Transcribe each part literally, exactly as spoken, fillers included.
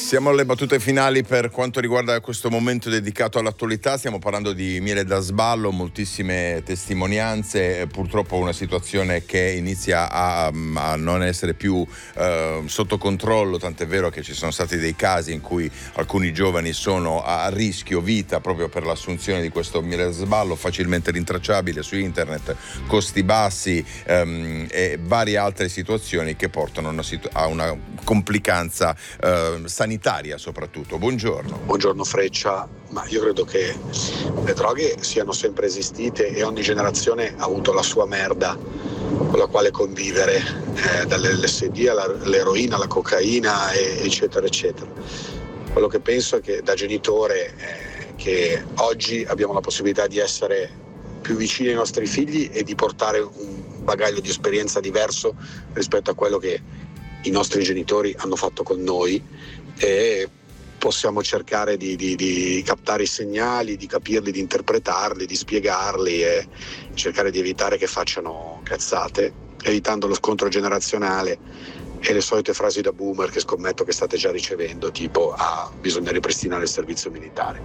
Siamo alle battute finali per quanto riguarda questo momento dedicato all'attualità. Stiamo parlando di miele da sballo, moltissime testimonianze, purtroppo una situazione che inizia a, a non essere più eh, sotto controllo, tant'è vero che ci sono stati dei casi in cui alcuni giovani sono a rischio vita proprio per l'assunzione di questo miele da sballo, facilmente rintracciabile su internet, costi bassi ehm, e varie altre situazioni che portano a una, situ- a una complicanza eh, sanitaria soprattutto. Buongiorno. Buongiorno Freccia, ma io credo che le droghe siano sempre esistite e ogni generazione ha avuto la sua merda con la quale convivere, eh, dall'L S D all'eroina, alla cocaina, e, eccetera eccetera. Quello che penso è che da genitore eh, che oggi abbiamo la possibilità di essere più vicini ai nostri figli e di portare un bagaglio di esperienza diverso rispetto a quello che i nostri genitori hanno fatto con noi, e possiamo cercare di, di, di captare i segnali, di capirli, di interpretarli, di spiegarli e cercare di evitare che facciano cazzate, evitando lo scontro generazionale e le solite frasi da boomer che scommetto che state già ricevendo, tipo ah, bisogna ripristinare il servizio militare.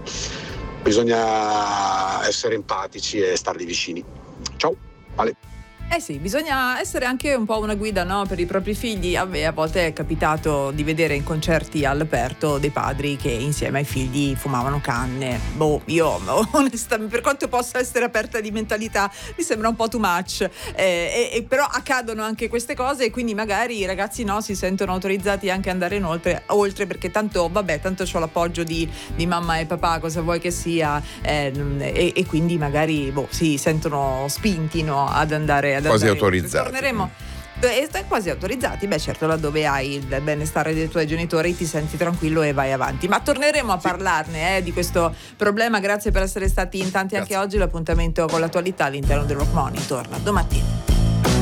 Bisogna essere empatici e starli vicini. Ciao, Ale. Eh sì, bisogna essere anche un po' una guida, no? Per i propri figli. A me a volte è capitato di vedere in concerti all'aperto dei padri che insieme ai figli fumavano canne. Boh, io onestamente, per quanto possa essere aperta di mentalità, mi sembra un po' too much. Eh, e, e però accadono anche queste cose e quindi magari i ragazzi no si sentono autorizzati anche ad andare inoltre, oltre, perché tanto vabbè, tanto c'ho l'appoggio di, di mamma e papà, cosa vuoi che sia, eh, e, e quindi magari boh, si sentono spinti, no, ad andare ad quasi andare autorizzati. Torneremo e stai quasi autorizzati, beh certo, laddove hai il benestare dei tuoi genitori ti senti tranquillo e vai avanti, ma torneremo a sì. parlarne eh, di questo problema. Grazie per essere stati in tanti. Grazie. Anche oggi l'appuntamento con l'attualità all'interno del Rock Morning torna domattina.